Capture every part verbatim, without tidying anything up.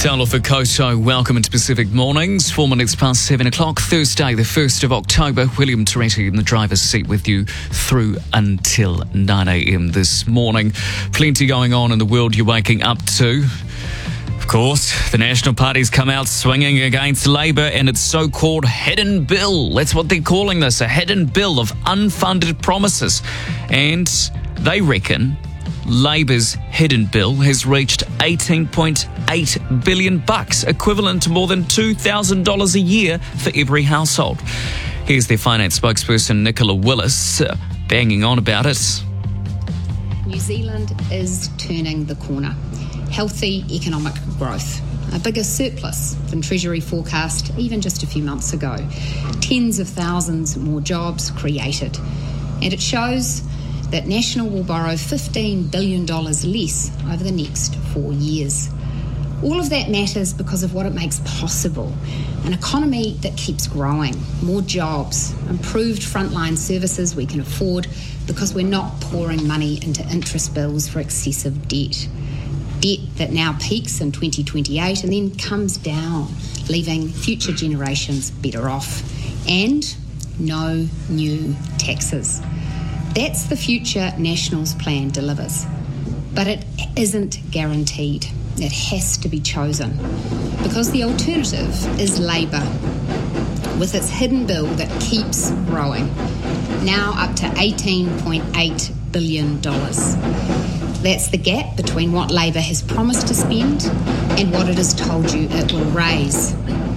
Talo Koto, welcome into Pacific Mornings. Four minutes past seven o'clock, Thursday, the first of October. William Toretti in the driver's seat with you through until nine a.m. this morning. Plenty going on in the world you're waking up to. Of course, the National Party's come out swinging against Labour and its so-called hidden bill. That's what they're calling this, a hidden bill of unfunded promises. And they reckon Labour's hidden bill has reached eighteen point eight billion bucks, equivalent to more than two thousand dollars a year for every household. Here's their finance spokesperson, Nicola Willis, uh, banging on about it. New Zealand is turning the corner. Healthy economic growth. A bigger surplus than Treasury forecast even just a few months ago. Tens of thousands more jobs created. And it shows that National will borrow fifteen billion dollars less over the next four years. All of that matters because of what it makes possible. An economy that keeps growing, more jobs, improved frontline services we can afford because we're not pouring money into interest bills for excessive debt. Debt that now peaks in twenty twenty-eight and then comes down, leaving future generations better off. And no new taxes. That's the future Nationals plan delivers. But it isn't guaranteed. It has to be chosen. Because the alternative is Labour, with its hidden bill that keeps growing, now up to eighteen point eight billion dollars. That's the gap between what Labour has promised to spend and what it has told you it will raise.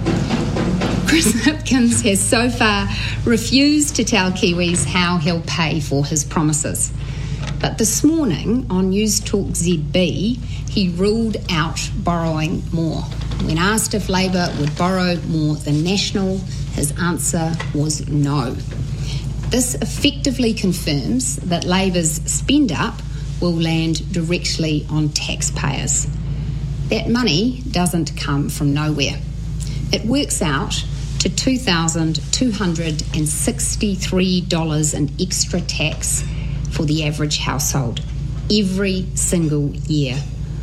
Chris Hipkins has so far refused to tell Kiwis how he'll pay for his promises. But this morning on News Talk Z B, he ruled out borrowing more. When asked if Labour would borrow more than National, his answer was no. This effectively confirms that Labour's spend up will land directly on taxpayers. That money doesn't come from nowhere. It works out to two thousand two hundred sixty-three dollars in extra tax for the average household every single year.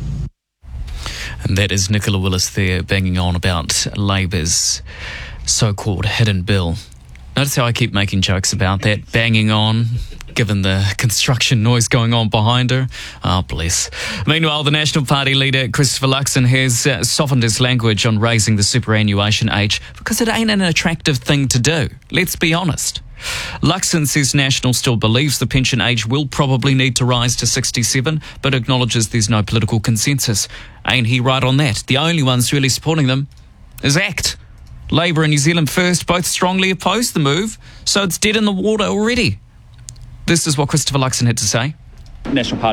And that is Nicola Willis there banging on about Labour's so-called hidden bill. Notice how I keep making jokes about that, banging on, given the construction noise going on behind her. Oh, bless. Meanwhile, the National Party leader, Christopher Luxon, has uh, softened his language on raising the superannuation age because it ain't an attractive thing to do. Let's be honest. Luxon says National still believes the pension age will probably need to rise to sixty-seven, but acknowledges there's no political consensus. Ain't he right on that? The only ones really supporting them is ACT. Labour and New Zealand First both strongly oppose the move, so it's dead in the water already. This is what Christopher Luxon had to say. National Party